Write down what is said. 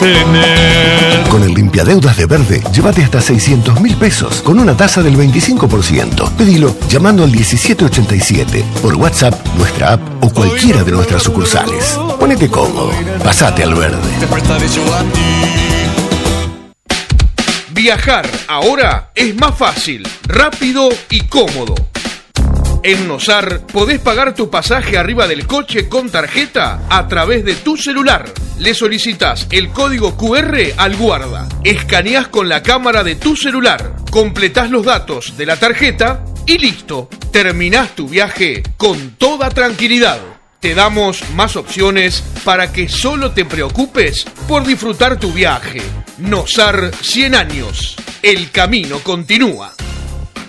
tener. Con el limpiadeudas de Verde, llévate hasta 600.000 pesos con una tasa del 25%. Pedilo llamando al 1787, por WhatsApp, nuestra app o cualquiera de nuestras sucursales. Ponete cómodo, pasate al Verde. Viajar ahora es más fácil, rápido y cómodo. En Nosar podés pagar tu pasaje arriba del coche con tarjeta a través de tu celular. Le solicitas el código QR al guarda. Escaneás con la cámara de tu celular. Completás los datos de la tarjeta y listo. Terminás tu viaje con toda tranquilidad. Te damos más opciones para que solo te preocupes por disfrutar tu viaje. Nosar 100 años. El camino continúa.